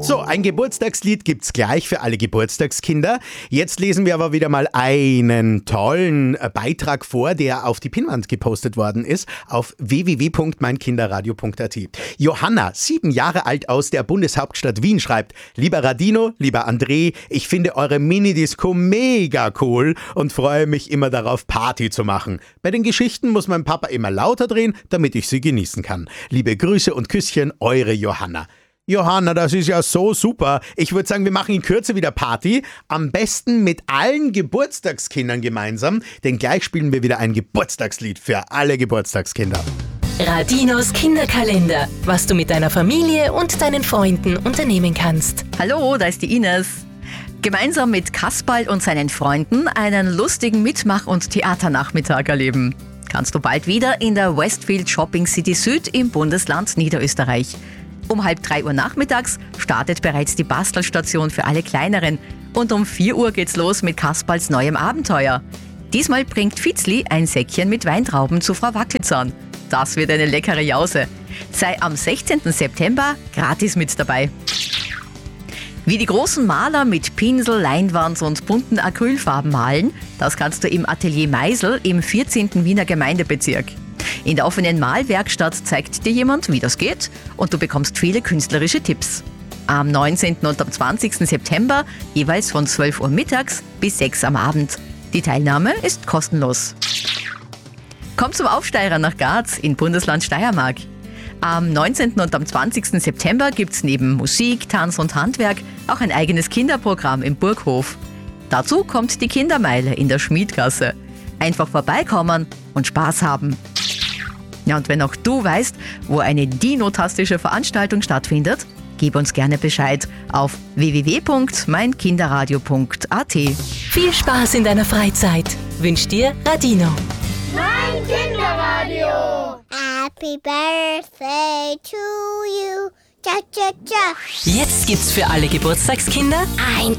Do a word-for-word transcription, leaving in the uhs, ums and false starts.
So, ein Geburtstagslied gibt's gleich für alle Geburtstagskinder. Jetzt lesen wir aber wieder mal einen tollen Beitrag vor, der auf die Pinnwand gepostet worden ist, auf w w w punkt mein kinderradio punkt a t. Johanna, sieben Jahre alt aus der Bundeshauptstadt Wien, schreibt: Lieber Radino, lieber André, ich finde eure Minidisco mega cool und freue mich immer darauf, Party zu machen. Bei den Geschichten muss mein Papa immer lauter drehen, damit ich sie genießen kann. Liebe Grüße und Küsschen, eure Johanna. Johanna, das ist ja so super. Ich würde sagen, wir machen in Kürze wieder Party. Am besten mit allen Geburtstagskindern gemeinsam, denn gleich spielen wir wieder ein Geburtstagslied für alle Geburtstagskinder. Radinos Kinderkalender, was du mit deiner Familie und deinen Freunden unternehmen kannst. Hallo, da ist die Ines. Gemeinsam mit Kasperl und seinen Freunden einen lustigen Mitmach- und Theaternachmittag erleben. Kannst du bald wieder in der Westfield Shopping City Süd im Bundesland Niederösterreich. Um halb drei Uhr nachmittags startet bereits die Bastelstation für alle Kleineren und um vier Uhr geht's los mit Kasperls neuem Abenteuer. Diesmal bringt Fitzli ein Säckchen mit Weintrauben zu Frau Wackelzahn. Das wird eine leckere Jause. Sei am sechzehnten September gratis mit dabei. Wie die großen Maler mit Pinsel, Leinwand und bunten Acrylfarben malen, das kannst du im Atelier Meisel im vierzehnten Wiener Gemeindebezirk. In der offenen Malwerkstatt zeigt dir jemand, wie das geht, und du bekommst viele künstlerische Tipps. Am neunzehnten und am zwanzigsten September jeweils von zwölf Uhr mittags bis sechs am Abend. Die Teilnahme ist kostenlos. Komm zum Aufsteirer nach Graz in Bundesland Steiermark. Am neunzehnten und am zwanzigsten September gibt's neben Musik, Tanz und Handwerk auch ein eigenes Kinderprogramm im Burghof. Dazu kommt die Kindermeile in der Schmiedgasse. Einfach vorbeikommen und Spaß haben. Ja, und wenn auch du weißt, wo eine dinotastische Veranstaltung stattfindet, gib uns gerne Bescheid auf w w w punkt mein kinderradio punkt a t. Viel Spaß in deiner Freizeit wünscht dir Radino. Mein Kinderradio. Happy Birthday to you. Cha cha cha. Jetzt gibt's für alle Geburtstagskinder ein